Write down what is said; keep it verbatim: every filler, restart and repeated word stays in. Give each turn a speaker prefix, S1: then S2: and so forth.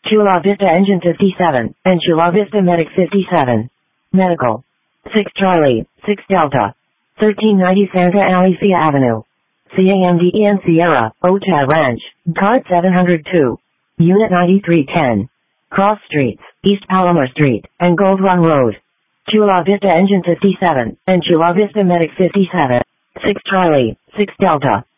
S1: Chula Vista Engine fifty-seven, and Chula Vista Medic fifty-seven. Medical. six Charlie, six Delta. thirteen ninety Santa Alicia Avenue. C A M D E N Sierra, Otad Ranch, card seven hundred two. Unit ninety-three ten. Cross Streets, East Palomar Street, and Gold Run Road. Chula Vista Engine fifty-seven, and Chula Vista Medic fifty-seven. six Charlie, six Delta.